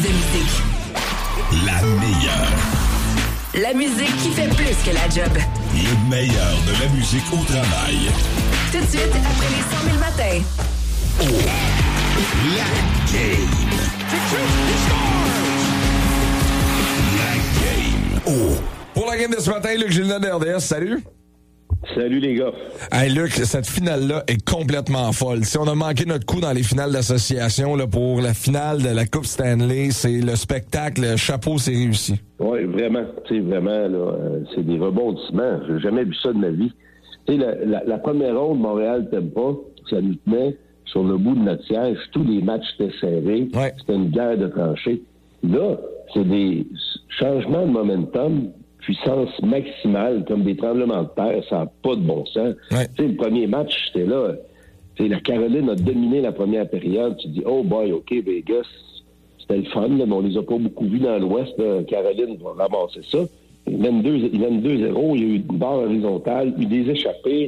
de musique. La meilleure. La musique qui fait plus que la job. Le meilleur de la musique au travail. Tout de suite, après les 100 000 matins. Oh, la game. La game. Oh. Pour la game de ce matin, Luc Gilna de RDS, salut. Salut les gars. Hey Luc, cette finale-là est complètement folle. Si on a manqué notre coup dans les finales d'association là, pour la finale de la Coupe Stanley, c'est le spectacle, le chapeau, c'est réussi. Oui, vraiment. Tu sais, vraiment, là, c'est des rebondissements. J'ai jamais vu ça de ma vie. Tu sais, la première ronde, Montréal t'aime pas, ça nous tenait sur le bout de notre siège. Tous les matchs étaient serrés. Ouais. C'était une guerre de tranchées. Là, c'est des changements de momentum, puissance maximale, comme des tremblements de terre, ça n'a pas de bon sens. Ouais. Tu sais, le premier match, c'était là. Tu sais, la Caroline a dominé la première période. Tu dis, oh boy, OK, Vegas, c'était le fun, là, mais on les a pas beaucoup vus dans l'Ouest. Là. Caroline va ramasser ça. Ils mènent 2-0, il y a eu une barre horizontale, il y a eu des échappées.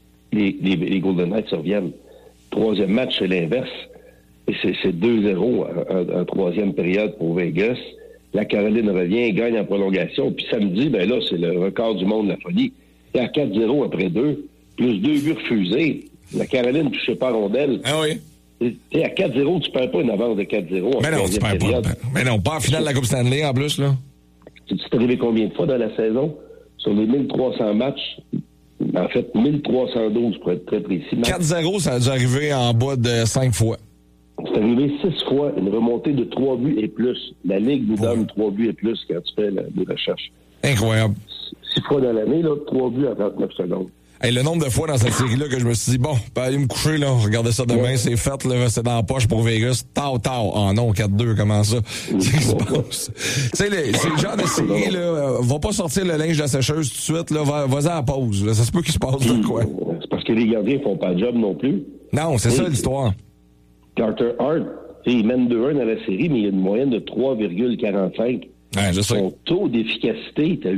Les Golden Knights reviennent. Troisième match, c'est l'inverse. Et c'est 2-0 en troisième période pour Vegas. La Caroline revient, gagne en prolongation. Puis samedi, ben là, c'est le record du monde de la folie. Et à 4-0 après 2, plus 2 buts refusés. La Caroline ne touchait pas rondelle. Ah oui? Et à 4-0, tu perds pas une avance de 4-0. Mais non, tu perds pas. Mais non, pas en finale de la Coupe Stanley en plus, là. C'est arrivé combien de fois dans la saison? Sur les 1300 matchs, en fait, 1312 pour être très précis. 4-0, ça a dû arriver en bas de 5 fois. C'est arrivé 6 fois, une remontée de 3 buts et plus. La Ligue nous donne 3 buts et plus quand tu fais des recherches. Incroyable. 6 fois dans l'année, là, 3 buts en 39 secondes. Hey, le nombre de fois dans cette série-là que je me suis dit, bon, pas aller me coucher, là, regardez ça demain, c'est fait, là, c'est dans la poche pour Vegas. Tao. Oh non, 4-2, comment ça? C'est ce qui se passe. Tu sais, c'est le genre de série, là, va pas sortir le linge de la sécheuse tout de suite, là, vas-y à la pause, là, ça se peut qu'il se passe de quoi. C'est parce que les gardiens font pas le job non plus. Non, c'est ça l'histoire. Carter Hart, il mène 2-1 dans la série, mais il y a une moyenne de 3,45. Ouais, je sais. Son taux d'efficacité est à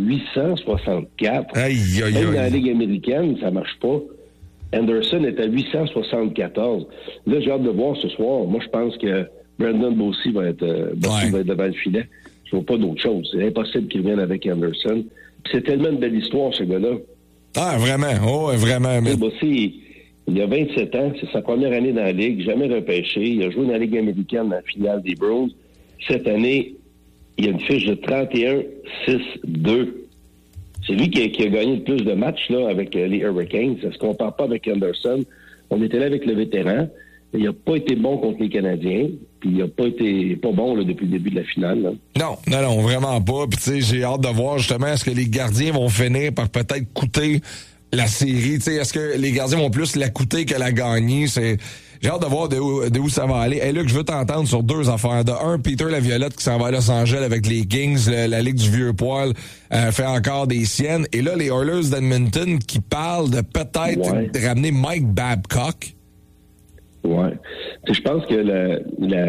864. Aïe. Même dans la Ligue américaine, ça marche pas. Anderson est à 874. Là, j'ai hâte de voir ce soir. Moi, je pense que Brandon Bossy va être devant le filet. Je vois pas d'autre chose. C'est impossible qu'il vienne avec Anderson. Puis c'est tellement une belle histoire, ce gars-là. Ah, vraiment. Oh, vraiment. Mais... Bossy, il a 27 ans. C'est sa première année dans la Ligue. Jamais repêché. Il a joué dans la Ligue américaine dans la finale des Bruins. Cette année, il a une fiche de 31-6-2. C'est lui qui a gagné le plus de matchs là, avec les Hurricanes. Ça se compare pas avec Anderson. On était là avec le vétéran. Il n'a pas été bon contre les Canadiens. Puis il n'a pas été pas bon là, depuis le début de la finale. Là. Non, vraiment pas. Puis tu sais, j'ai hâte de voir justement est-ce que les gardiens vont finir par peut-être coûter la série. Tu sais, est-ce que les gardiens vont plus la coûter que la gagner? J'ai hâte de voir de où ça va aller. Hey Luc, je veux t'entendre sur deux affaires. De un, Peter Laviolette qui s'en va à Los Angeles avec les Kings, la Ligue du Vieux Poil, fait encore des siennes. Et là, les Oilers d'Edmonton qui parlent de peut-être ramener Mike Babcock. Ouais. Je pense que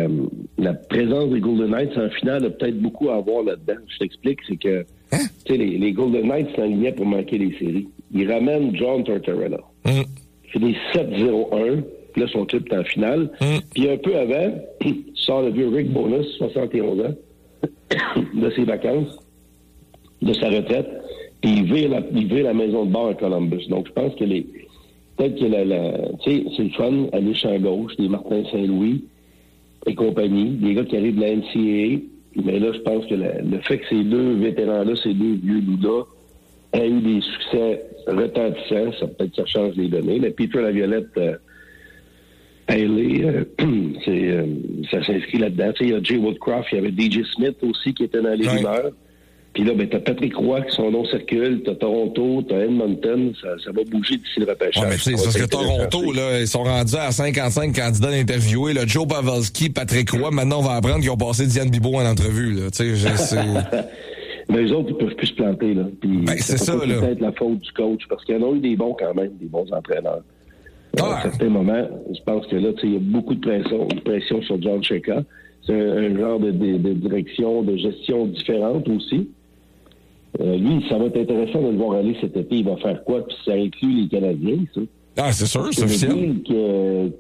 la présence des Golden Knights en finale a peut-être beaucoup à voir là-dedans. Je t'explique, c'est que les Golden Knights s'enlignaient pour manquer les séries. Ils ramènent John Tortorella. Il fait des 7-0-1. Là, son club est en finale. Puis un peu avant, il sort le vieux Rick Bonus, 71 ans, de ses vacances, de sa retraite, puis il vire la maison de bar à Columbus. Donc, je pense que peut-être que tu sais, c'est le fun, aller champ gauche, des Martin Saint-Louis et compagnie, des gars qui arrivent de la NCAA. Mais là, je pense que le fait que ces deux vétérans-là, ces deux vieux loups-là, aient eu des succès retentissants, ça peut-être que ça change les données. Mais Peter Laviolette, ça s'inscrit là-dedans. Tu sais, il y a Jay Woodcroft, il y avait DJ Smith aussi qui était dans les rumeurs. Puis là, t'as Patrick Roy qui son nom circule, t'as Toronto, t'as Edmonton, ça va bouger d'ici le repêchage. Ouais, mais tu sais, c'est parce que Toronto, là, ils sont rendus à 55 candidats d'interviewer. Là, Joe Pavelski, Patrick Roy, maintenant on va apprendre qu'ils ont passé Diane Bibeau en entrevue. Là. Tu sais, mais eux autres, ils peuvent plus se planter. Là. Puis, c'est ça, là. C'est peut-être la faute du coach, parce qu'il y en a eu des bons quand même, des bons entraîneurs. À certains moments, je pense que là, il y a beaucoup de pression sur John Cheka. C'est un genre de direction, de gestion différente aussi. Lui, ça va être intéressant de le voir aller cet été. Il va faire quoi? Puis ça inclut les Canadiens, ça. Ah, c'est sûr, c'est officiel.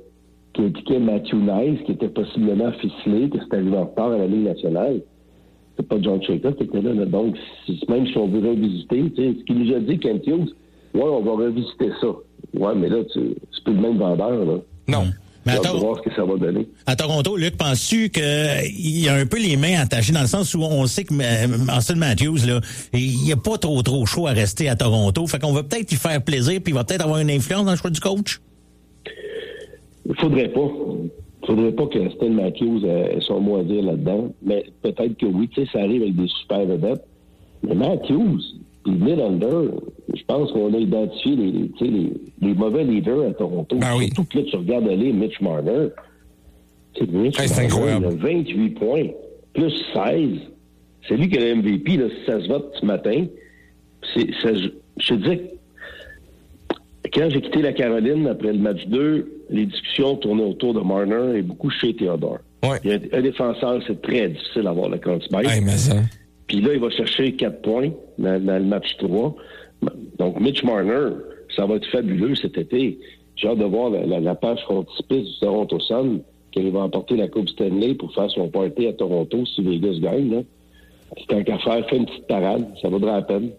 qui impliquait Matthew Nice, qui était possiblement ficelé, que c'était arrivé en retard à la Ligue nationale. C'est pas John Chayka qui était là. Donc, même si on veut revisiter, ce qu'il nous a dit, Kent Hughes, on va revisiter ça. Ouais, mais là, c'est plus le même vendeur, là. Non. Mais on va voir ce que ça va donner. À Toronto, Luc, penses-tu qu'il y a un peu les mains attachées dans le sens où on sait que Austin Matthews, là, il n'y a pas trop chaud à rester à Toronto. Fait qu'on va peut-être lui faire plaisir puis il va peut-être avoir une influence dans le choix du coach? Il faudrait pas que Austin Matthews ait son mot à dire là-dedans. Mais peut-être que oui, tu sais, ça arrive avec des super vedettes. Mais Matthews, puis Nylander, je pense qu'on a identifié les mauvais leaders à Toronto. Ben oui. Surtout que là, tu regardes aller Mitch Marner. C'est incroyable. Il a 28 points, plus 16. C'est lui qui a le MVP, là, si ça se vote ce matin. Je te dis que quand j'ai quitté la Caroline après le match 2, les discussions tournaient autour de Marner et beaucoup chez Theodore. Ouais. Il y a un défenseur, c'est très difficile d'avoir le compte-base. Hey, mais ça... Puis là, il va chercher 4 points dans le match 3. Donc, Mitch Marner, ça va être fabuleux cet été. J'ai hâte de voir la page frontispice du Toronto Sun, qu'il va emporter la Coupe Stanley pour faire son party à Toronto si Vegas gagne. Là. Tant qu'à faire, fait une petite parade, ça vaudra la peine.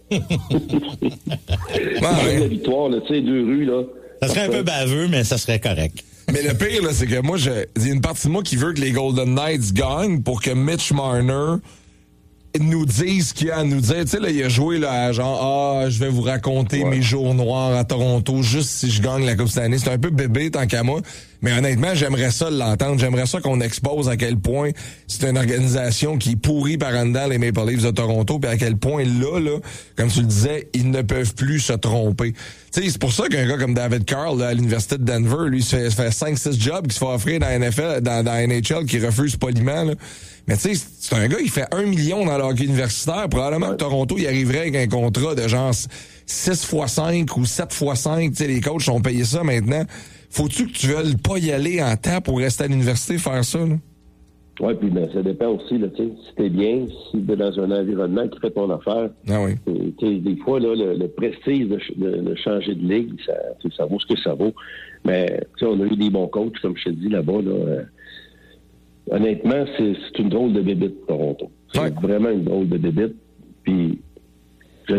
La victoire, tu sais, 2 rues, là. Ça serait un peu baveux, mais ça serait correct. Mais le pire, là, c'est que moi, il y a une partie de moi qui veut que les Golden Knights gagnent pour que Mitch Marner nous dise ce qu'il y a à nous dire. Tu sais, là, il a joué, là, genre, je vais vous raconter mes jours noirs à Toronto juste si je gagne la Coupe Stanley. C'est un peu bébé, tant qu'à moi. Mais honnêtement, j'aimerais ça l'entendre. J'aimerais ça qu'on expose à quel point c'est une organisation qui est pourrie par en dedans, les Maple Leafs de Toronto, puis à quel point là, comme tu le disais, ils ne peuvent plus se tromper. Tu sais, c'est pour ça qu'un gars comme David Carl, là, à l'Université de Denver, lui, se fait 5-6 jobs qui se fait offrir dans la NFL, dans la NHL, qui refuse poliment, là. Mais tu sais, c'est un gars, il fait 1 million dans le hockey universitaire. Probablement que Toronto, il arriverait avec un contrat de genre 6x5 ou 7x5. Tu sais, les coachs ont payé ça maintenant. Faut-tu que tu veuilles pas y aller en temps pour rester à l'université faire ça, là? Oui, puis ça dépend aussi, là, tu sais, si t'es bien, si t'es dans un environnement qui fait ton affaire. Ah oui. Des fois, là, le prestige de changer de ligue, ça vaut ce que ça vaut. Mais, tu sais, on a eu des bons coachs, comme je te dis, là-bas, là. Honnêtement, c'est une drôle de bébite, Toronto. C'est vraiment une drôle de bébite. Puis,